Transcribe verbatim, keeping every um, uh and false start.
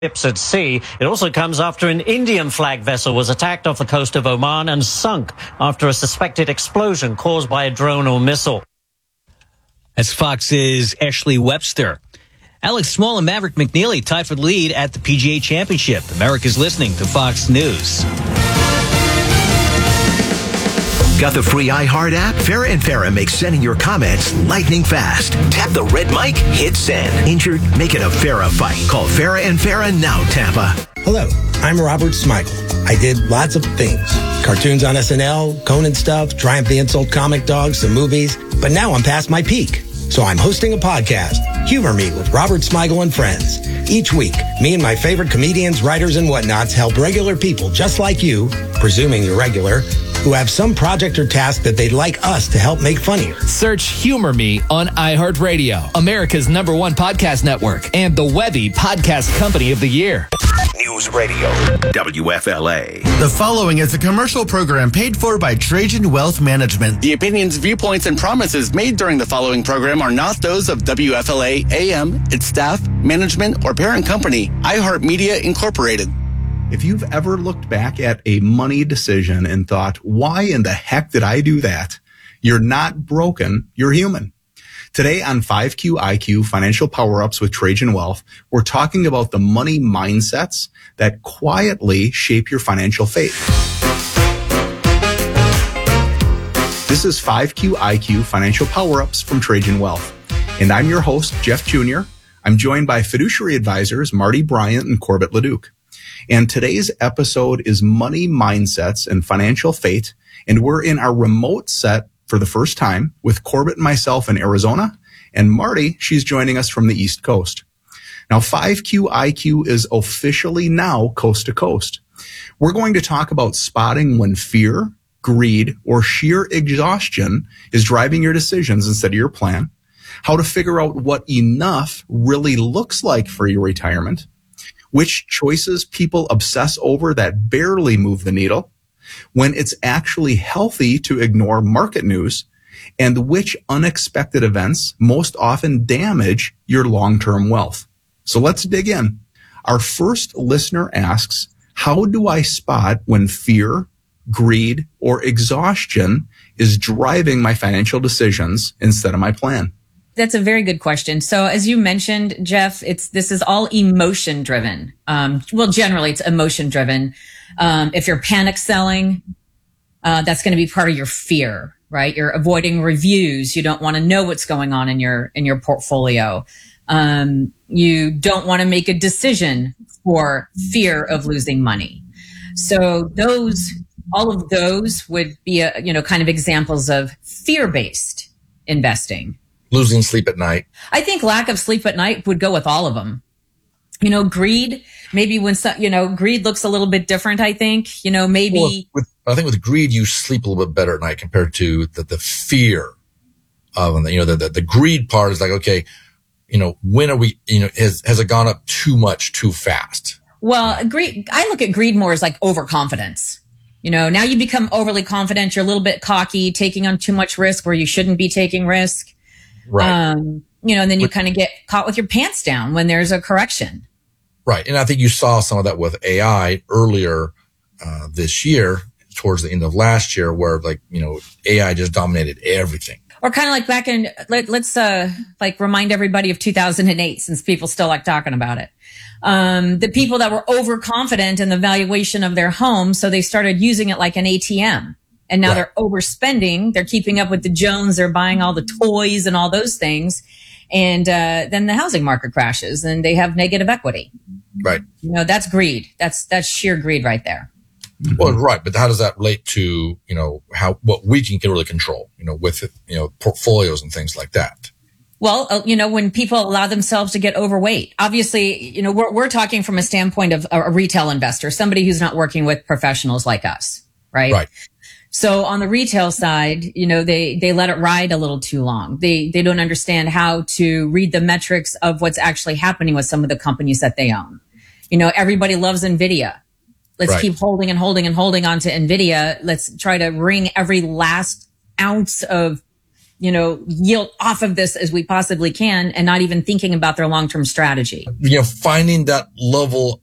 ships at sea. It also comes after an Indian flag vessel was attacked off the coast of Oman and sunk after a suspected explosion caused by a drone or missile. That's Fox's Ashley Webster. Alex Small and Maverick McNeely tied for the lead at the P G A Championship. America's listening to Fox News. Got the free iHeart app? Farrah and Farrah makes sending your comments lightning fast. Tap the red mic, hit send. Injured? Make it a Farrah fight. Call Farrah and Farrah now, Tampa. Hello, I'm Robert Smigel. I did lots of things. Cartoons on S N L, Conan stuff, Triumph the Insult comic dogs, some movies. But now I'm past my peak. So I'm hosting a podcast, Humor Me with Robert Smigel and Friends. Each week, me and my favorite comedians, writers, and whatnots help regular people just like you, presuming you're regular, who have some project or task that they'd like us to help make funnier. Search Humor Me on iHeartRadio, America's number one podcast network, and the Webby Podcast Company of the Year. News Radio, W F L A. The following is a commercial program paid for by Trajan Wealth Management. The opinions, viewpoints, and promises made during the following program are not those of W F L A A M, its staff, management, or parent company, iHeartMedia Incorporated. If you've ever looked back at a money decision and thought, why in the heck did I do that? You're not broken, you're human. Today on five Q I Q Financial Power-Ups with Trajan Wealth, we're talking about the money mindsets that quietly shape your financial fate. This is five Q I Q Financial Power-Ups from Trajan Wealth, and I'm your host, Jeff Junior I'm joined by fiduciary advisors Marty Bryant and Corbett Leduc. And today's episode is Money Mindsets and Financial Fate, and we're in our remote set for the first time with Corbett and myself in Arizona, and Marty, she's joining us from the East Coast. Now, five Q I Q is officially now coast to coast. We're going to talk about spotting when fear, greed, or sheer exhaustion is driving your decisions instead of your plan, how to figure out what enough really looks like for your retirement, which choices people obsess over that barely move the needle, when it's actually healthy to ignore market news, and which unexpected events most often damage your long-term wealth. So let's dig in. Our first listener asks, how do I spot when fear, greed, or exhaustion is driving my financial decisions instead of my plan? That's a very good question. So as you mentioned, Jeff, it's this is all emotion driven. Um, well, generally it's emotion driven. Um, if you're panic selling, uh, that's going to be part of your fear, right? You're avoiding reviews. You don't want to know what's going on in your in your portfolio. Um, you don't want to make a decision for fear of losing money. So those, all of those would be, a, you know, kind of examples of fear-based investing. Losing sleep at night. I think lack of sleep at night would go with all of them. You know, greed, maybe when, some, you know, greed looks a little bit different, I think. You know, maybe. Well, with, I think with greed, you sleep a little bit better at night compared to the, the fear of, you know, the, the, the greed part is like, okay, you know, when are we, you know, has, has it gone up too much too fast? Well, greed, I look at greed more as like overconfidence. You know, now you become overly confident. You're a little bit cocky, taking on too much risk where you shouldn't be taking risk. Right. Um, you know, and then you kind of get caught with your pants down when there's a correction. Right. And I think you saw some of that with A I earlier, uh, this year, towards the end of last year, where like, you know, A I just dominated everything. Or kind of like back in, let, let's, uh, like remind everybody of two thousand eight, since people still like talking about it. Um, the people that were overconfident in the valuation of their home, so they started using it like an A T M. And now right. They're overspending. They're keeping up with the Jones. They're buying all the toys and all those things. And uh, then the housing market crashes and they have negative equity. Right. You know, that's greed. That's that's sheer greed right there. Well, right. But how does that relate to, you know, how what we can really control, you know, with, you know, portfolios and things like that? Well, uh, you know, when people allow themselves to get overweight, obviously, you know, we're, we're talking from a standpoint of a, a retail investor, somebody who's not working with professionals like us. Right. Right. So on the retail side, you know, they, they let it ride a little too long. They, they don't understand how to read the metrics of what's actually happening with some of the companies that they own. You know, everybody loves NVIDIA. Let's right. keep holding and holding and holding on to NVIDIA. Let's try to wring every last ounce of you know, yield off of this as we possibly can and not even thinking about their long-term strategy. You know, finding that level